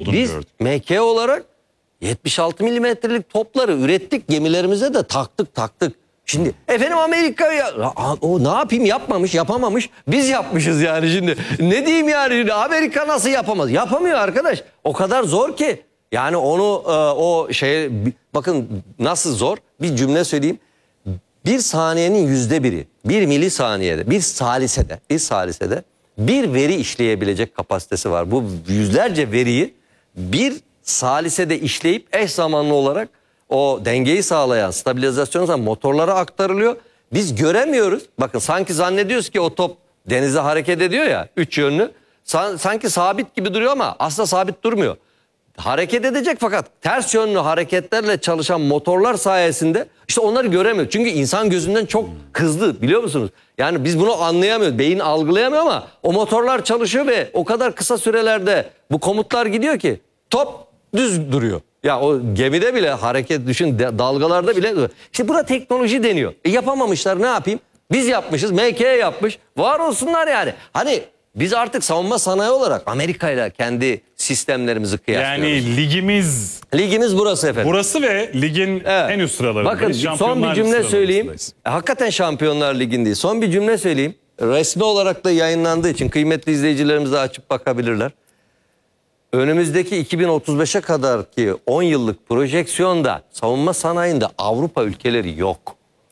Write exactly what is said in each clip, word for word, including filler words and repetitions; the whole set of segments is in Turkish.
olduğunu biz gördük. M K olarak yetmiş altı milimetrelik topları ürettik, gemilerimize de taktık taktık. Şimdi efendim Amerika ya, o ne yapayım, yapmamış, yapamamış, biz yapmışız yani. Şimdi ne diyeyim yani, şimdi Amerika nasıl yapamaz? Yapamıyor arkadaş, o kadar zor ki. Yani onu e, o şey, bakın nasıl zor, bir cümle söyleyeyim. Bir saniyenin yüzde biri, bir milisaniyede, bir salisede, bir salisede bir veri işleyebilecek kapasitesi var. Bu yüzlerce veriyi bir salisede işleyip eş zamanlı olarak o dengeyi sağlayan, stabilizasyonu sağlayan motorlara aktarılıyor. Biz göremiyoruz. Bakın sanki zannediyoruz ki o top denizde hareket ediyor ya, üç yönlü. Sanki sabit gibi duruyor ama aslında sabit durmuyor. Hareket edecek fakat ters yönlü hareketlerle çalışan motorlar sayesinde işte onları göremiyor. Çünkü insan gözünden çok hızlı, biliyor musunuz? Yani biz bunu anlayamıyoruz. Beyin algılayamıyor ama o motorlar çalışıyor ve o kadar kısa sürelerde bu komutlar gidiyor ki top düz duruyor. Ya o gemide bile hareket, düşün, dalgalarda bile. İşte buna teknoloji deniyor. E yapamamışlar, ne yapayım? Biz yapmışız, M K yapmış. Var olsunlar yani. Hani biz artık savunma sanayi olarak Amerika ile kendi sistemlerimizi kıyaslıyoruz. Yani ligimiz... Ligimiz burası efendim. Burası ve ligin evet. en üst sıralarında. Bakın son bir cümle söyleyeyim. E, hakikaten Şampiyonlar Ligi'ndeyiz. Son bir cümle söyleyeyim. Resmi olarak da yayınlandığı için kıymetli izleyicilerimiz de açıp bakabilirler. Önümüzdeki iki bin otuz beşe kadar ki on yıllık projeksiyonda savunma sanayinde Avrupa ülkeleri yok.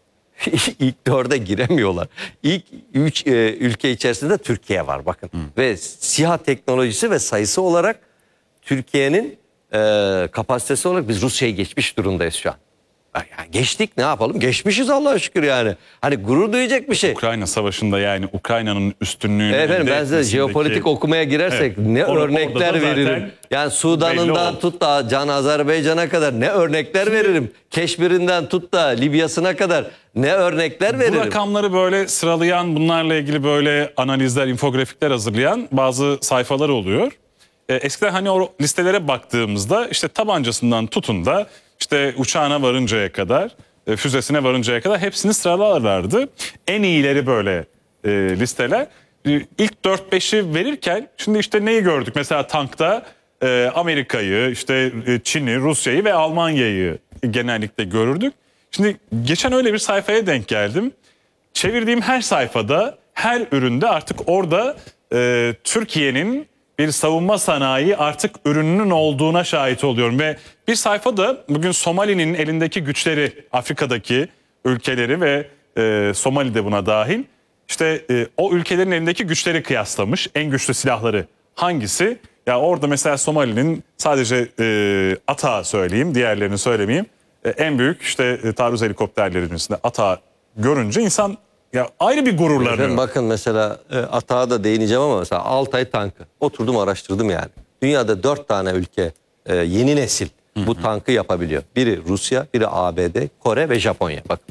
İlk dörde giremiyorlar. İlk üç e, ülke içerisinde Türkiye var bakın. Hı. Ve SİHA teknolojisi ve sayısı olarak Türkiye'nin e, kapasitesi olarak biz Rusya'yı geçmiş durumdayız şu an. Yani geçtik, ne yapalım? Geçmişiz Allah'a şükür yani. Hani gurur duyacak bir şey. Ukrayna Savaşı'nda yani Ukrayna'nın üstünlüğünü... Efendim ben size jeopolitik okumaya girersek evet. ne Or örnekler veririm. Yani Sudan'ından tut da Can Azerbaycan'a kadar ne örnekler Şimdi, veririm. Keşmir'inden tut da Libya'sına kadar ne örnekler veririm. Bu rakamları böyle sıralayan, bunlarla ilgili böyle analizler, infografikler hazırlayan bazı sayfalar oluyor. Eskiden hani o listelere baktığımızda işte tabancasından tutun da işte uçağına varıncaya kadar, füzesine varıncaya kadar hepsini sıralarlardı. En iyileri böyle e, listeler. İlk dört beşi verirken şimdi işte neyi gördük? Mesela tankta e, Amerika'yı, işte Çin'i, Rusya'yı ve Almanya'yı genellikle görürdük. Şimdi geçen öyle bir sayfaya denk geldim. Çevirdiğim her sayfada, her üründe artık orada e, Türkiye'nin bir savunma sanayi artık ürününün olduğuna şahit oluyorum. Ve bir sayfada bugün Somali'nin elindeki güçleri, Afrika'daki ülkeleri ve e, Somali de buna dahil, işte e, o ülkelerin elindeki güçleri kıyaslamış. En güçlü silahları hangisi? Ya orada mesela Somali'nin sadece e, ATAğı söyleyeyim, diğerlerini söylemeyeyim. E, en büyük işte e, taarruz helikopterlerinin üstünde ATAğı görünce insan... Ya ayrı bir gururlanıyor. Efendim bakın mesela e, Atağa da değineceğim ama mesela Altay tankı. Oturdum araştırdım yani. Dünyada dört tane ülke e, yeni nesil bu hı hı. tankı yapabiliyor. Biri Rusya, biri A B D, Kore ve Japonya. Bakın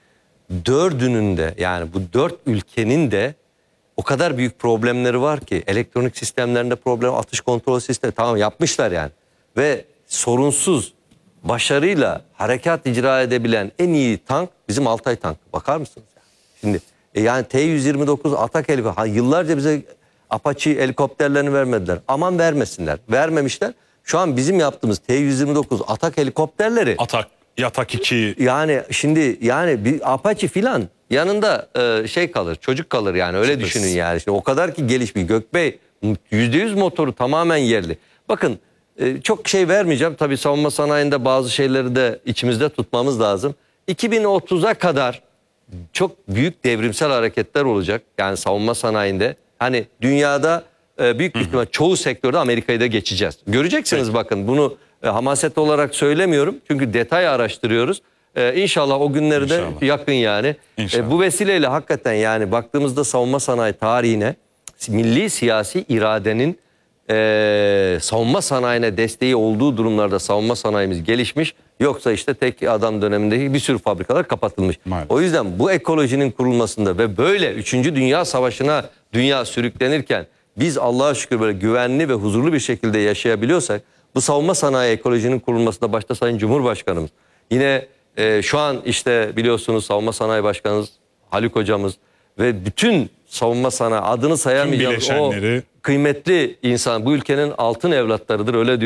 dördünün de, yani bu dört ülkenin de o kadar büyük problemleri var ki, elektronik sistemlerinde problem, atış kontrol sistemi tamam yapmışlar yani. Ve sorunsuz, başarıyla harekat icra edebilen en iyi tank bizim Altay tankı. Bakar mısınız? Şimdi e yani T yüz yirmi dokuz Atak helikopter, yıllarca bize Apache helikopterlerini vermediler. Aman vermesinler. Vermemişler. Şu an bizim yaptığımız T yüz yirmi dokuz Atak helikopterleri. Atak, Yatak iki. Yani şimdi yani bir Apache filan yanında e, şey kalır, çocuk kalır yani, öyle Şüphesiz. düşünün yani. Şimdi o kadar ki gelişmiş. Gökbey yüzde yüz motoru tamamen yerli. Bakın e, çok şey vermeyeceğim. Tabii savunma sanayinde bazı şeyleri de içimizde tutmamız lazım. iki bin otuza kadar çok büyük devrimsel hareketler olacak. Yani savunma sanayinde. Hani dünyada e, büyük bir ihtimal çoğu sektörde Amerika'yı da geçeceğiz. Göreceksiniz Peki. bakın bunu e, hamaset olarak söylemiyorum. Çünkü detay araştırıyoruz. E, İnşallah o günleri de yakın yani. E, bu vesileyle hakikaten yani baktığımızda savunma sanayi tarihine milli siyasi iradenin e, savunma sanayine desteği olduğu durumlarda savunma sanayimiz gelişmiş. Yoksa işte tek adam dönemindeki bir sürü fabrikalar kapatılmış. Maalesef. O yüzden bu ekolojinin kurulmasında ve böyle üçüncü Dünya Savaşı'na dünya sürüklenirken biz Allah'a şükür böyle güvenli ve huzurlu bir şekilde yaşayabiliyorsak, bu savunma sanayi ekolojinin kurulmasında başta Sayın Cumhurbaşkanımız, yine e, şu an işte biliyorsunuz savunma sanayi başkanımız Haluk hocamız ve bütün savunma sanayi adını sayamayacağımız o kıymetli insan, bu ülkenin altın evlatlarıdır, öyle diyor.